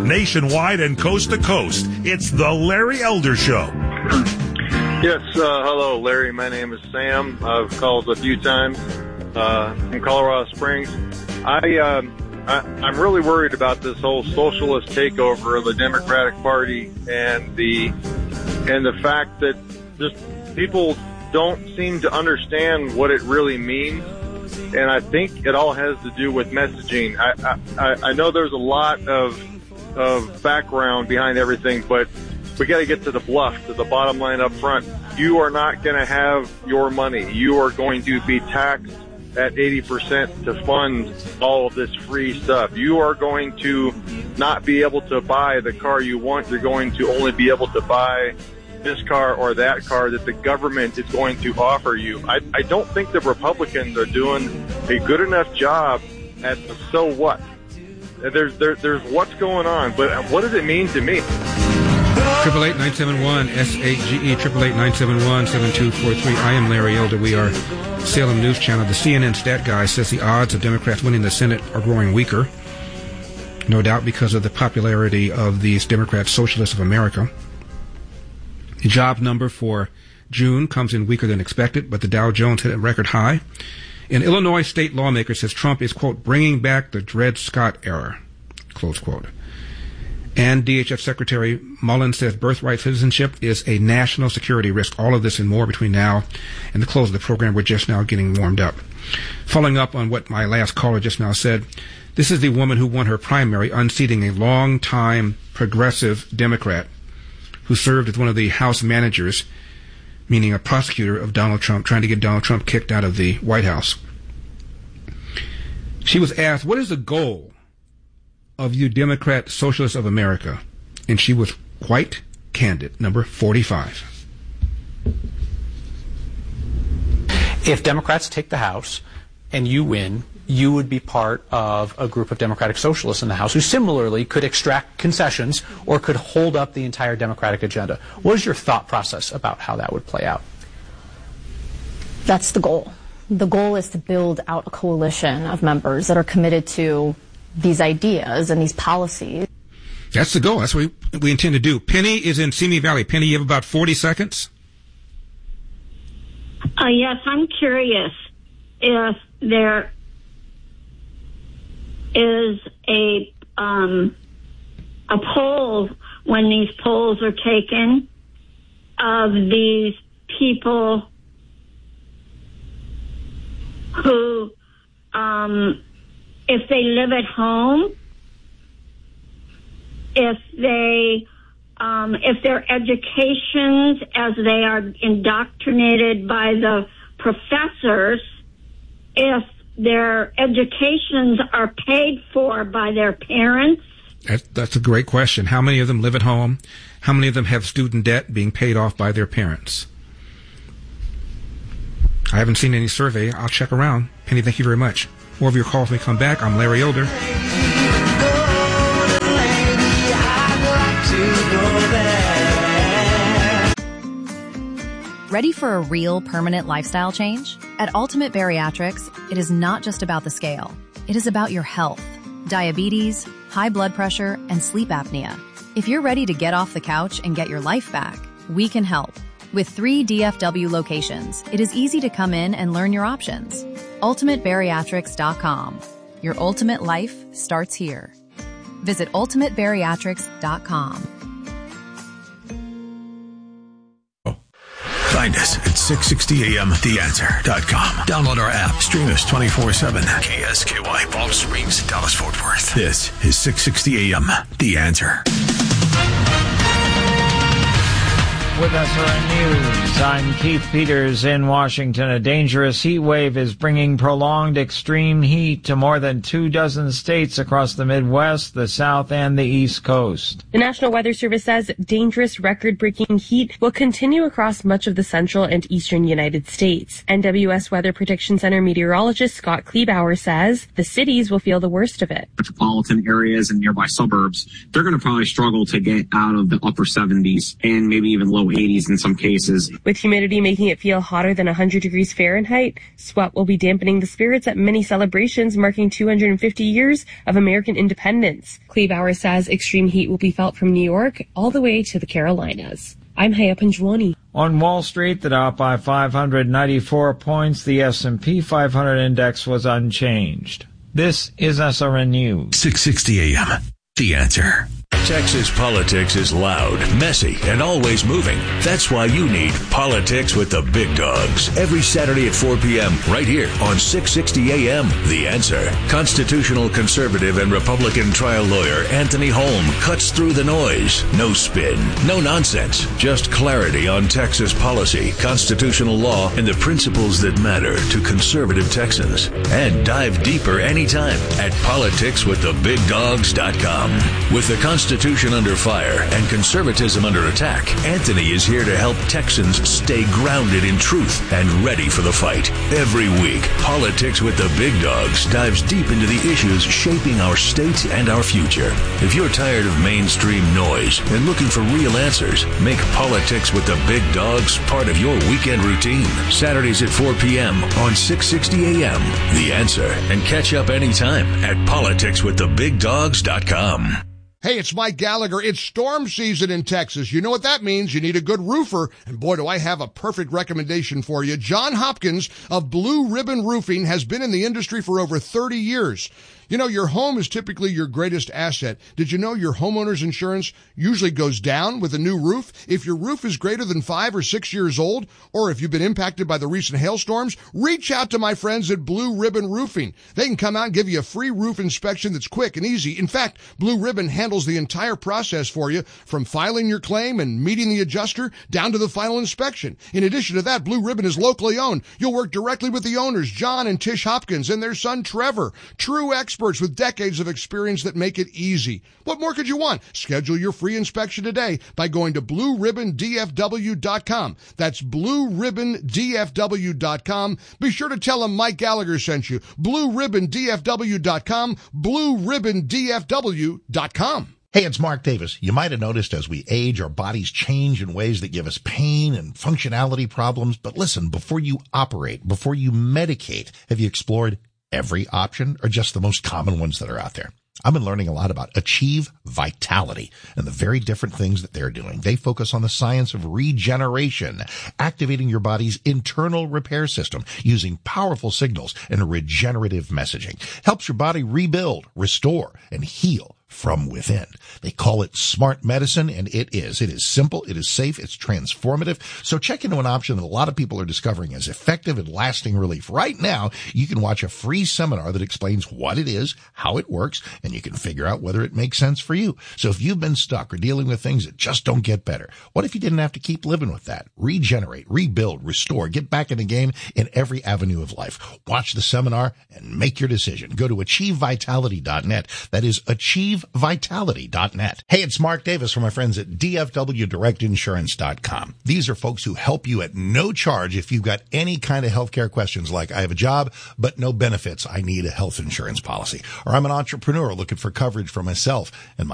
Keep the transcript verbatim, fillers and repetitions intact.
nationwide and coast to coast. It's the Larry Elder Show. Yes, uh, hello, Larry. My name is Sam. I've called a few times uh, from Colorado Springs. I, um, I, I'm really worried about this whole socialist takeover of the Democratic Party and the and the fact that just people don't seem to understand what it really means. And I think it all has to do with messaging. I, I, I know there's a lot of of background behind everything, but we got to get to the bluff, to the bottom line up front. You are not going to have your money. You are going to be taxed at eighty percent to fund all of this free stuff. You are going to not be able to buy the car you want. You're going to only be able to buy this car or that car that the government is going to offer you. I, I don't think the Republicans are doing a good enough job at the so what. There's there, there's what's going on, but what does it mean to me? Triple eight nine seven one S H G E triple eight nine seven one seven two four three. I am Larry Elder. We are Salem News Channel. The C N N stat guy says the odds of Democrats winning the Senate are growing weaker, no doubt because of the popularity of these Democrat Socialists of America. The job number for June comes in weaker than expected, but the Dow Jones hit a record high. An Illinois state lawmaker says Trump is, quote, bringing back the Dred Scott era, close quote. And D H S Secretary Mullen says birthright citizenship is a national security risk. All of this and more between now and the close of the program. We're just now getting warmed up. Following up on what my last caller just now said, this is the woman who won her primary, unseating a long-time progressive Democrat who served as one of the House managers, meaning a prosecutor of Donald Trump, trying to get Donald Trump kicked out of the White House. She was asked, what is the goal of you Democrat Socialists of America? And she was quite candid. Number forty-five. If Democrats take the House and you win, you would be part of a group of Democratic Socialists in the House who similarly could extract concessions or could hold up the entire Democratic agenda. What is your thought process about how that would play out? That's the goal. The goal is to build out a coalition of members that are committed to these ideas and these policies. That's the goal. That's what we, we intend to do. Penny is in Simi Valley. Penny, you have about forty seconds. Uh, yes, I'm curious if there is a um, a poll when these polls are taken of these people who, um, if they live at home, if they, um, if their educations, as they are indoctrinated by the professors, if their educations are paid for by their parents. That's, that's a great question. How many of them live at home? How many of them have student debt being paid off by their parents? I haven't seen any survey. I'll check around. Penny, thank you very much. More of your calls may come back. I'm Larry Elder. Ready for a real permanent lifestyle change? At Ultimate Bariatrics, it is not just about the scale. It is about your health, diabetes, high blood pressure, and sleep apnea. If you're ready to get off the couch and get your life back, we can help. With three D F W locations, it is easy to come in and learn your options. ultimate bariatrics dot com. Your ultimate life starts here. Visit ultimate bariatrics dot com. Find us at six sixty A M the answer dot com. Download our app. Stream us twenty-four seven. K S K Y, Palm Springs, Dallas, Fort Worth. This is six sixty A M The Answer. With S R N News, I'm Keith Peters in Washington. A dangerous heat wave is bringing prolonged extreme heat to more than two dozen states across the Midwest, the South, and the East Coast. The National Weather Service says dangerous record-breaking heat will continue across much of the central and eastern United States. N W S Weather Prediction Center meteorologist Scott Kleebauer says the cities will feel the worst of it. Metropolitan areas and nearby suburbs, they're going to probably struggle to get out of the upper seventies and maybe even lower low eighties in some cases. With humidity making it feel hotter than one hundred degrees Fahrenheit, sweat will be dampening the spirits at many celebrations marking two hundred fifty years of American independence. Kleebauer says extreme heat will be felt from New York all the way to the Carolinas. I'm Haya Panjwani. On Wall Street, the Dow by five hundred ninety-four points. The S and P five hundred index was unchanged. This is S R N News. six sixty A M. The Answer. Texas politics is loud, messy, and always moving. That's why you need Politics with the Big Dogs. Every Saturday at four p.m. right here on six sixty A M. The Answer. Constitutional conservative and Republican trial lawyer Anthony Holm cuts through the noise. No spin, no nonsense. Just clarity on Texas policy, constitutional law, and the principles that matter to conservative Texans. And dive deeper anytime at politics with the big dogs dot com. With the Constitution Constitution under fire and conservatism under attack, Anthony is here to help Texans stay grounded in truth and ready for the fight. Every week, Politics with the Big Dogs dives deep into the issues shaping our state and our future. If you're tired of mainstream noise and looking for real answers, make Politics with the Big Dogs part of your weekend routine. Saturdays at four p.m. on six sixty A M. The Answer. And catch up anytime at politics with the big dogs dot com. Hey, it's Mike Gallagher. It's storm season in Texas. You know what that means. You need a good roofer. And boy, do I have a perfect recommendation for you. John Hopkins of Blue Ribbon Roofing has been in the industry for over thirty years. You know, your home is typically your greatest asset. Did you know your homeowner's insurance usually goes down with a new roof? If your roof is greater than five or six years old, or if you've been impacted by the recent hailstorms, reach out to my friends at Blue Ribbon Roofing. They can come out and give you a free roof inspection that's quick and easy. In fact, Blue Ribbon handles the entire process for you, from filing your claim and meeting the adjuster down to the final inspection. In addition to that, Blue Ribbon is locally owned. You'll work directly with the owners, John and Tish Hopkins, and their son, Trevor. True experts. Experts with decades of experience that make it easy. What more could you want? Schedule your free inspection today by going to blue ribbon d f w dot com. That's blue ribbon d f w dot com. Be sure to tell them Mike Gallagher sent you. blue ribbon d f w dot com. blue ribbon d f w dot com. Hey, it's Mark Davis. You might have noticed as we age, our bodies change in ways that give us pain and functionality problems. But listen, before you operate, before you medicate, have you explored every option or just the most common ones that are out there? I've been learning a lot about Achieve Vitality and the very different things that they're doing. They focus on the science of regeneration, activating your body's internal repair system using powerful signals and regenerative messaging. Helps your body rebuild, restore, and heal from within. They call it smart medicine, and it is. It is simple, it is safe, it's transformative. So check into an option that a lot of people are discovering as effective and lasting relief. Right now, you can watch a free seminar that explains what it is, how it works, and you can figure out whether it makes sense for you. So if you've been stuck or dealing with things that just don't get better, what if you didn't have to keep living with that? Regenerate, rebuild, restore, get back in the game in every avenue of life. Watch the seminar and make your decision. Go to achieve vitality dot net. That is achieve vitality dot net. Hey, it's Mark Davis from my friends at d f w direct insurance dot com. These are folks who help you at no charge if you've got any kind of healthcare questions like, I have a job, but no benefits. I need a health insurance policy. Or I'm an entrepreneur looking for coverage for myself and my